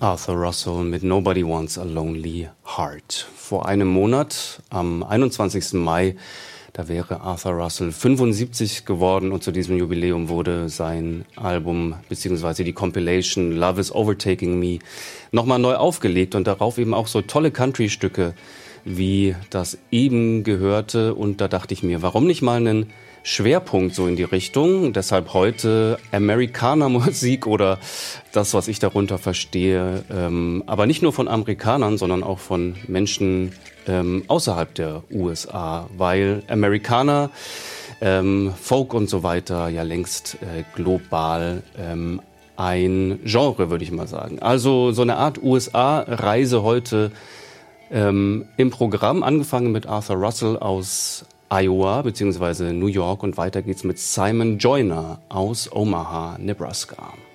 Arthur Russell mit Nobody Wants a Lonely Heart. Vor einem Monat, am 21. Mai, da wäre Arthur Russell 75 geworden und zu diesem Jubiläum wurde sein Album bzw. die Compilation Love is Overtaking Me nochmal neu aufgelegt und darauf eben auch so tolle Country-Stücke wie das eben gehörte. Und da dachte ich mir, warum nicht mal einen Schwerpunkt so in die Richtung. Deshalb heute Amerikaner-Musik oder das, was ich darunter verstehe. Aber nicht nur von Amerikanern, sondern auch von Menschen außerhalb der USA. Weil Amerikaner, Folk und so weiter ja längst global ein Genre, würde ich mal sagen. Also so eine Art USA-Reise heute im Programm. Angefangen mit Arthur Russell aus Iowa bzw. New York und weiter geht's mit Simon Joyner aus Omaha, Nebraska.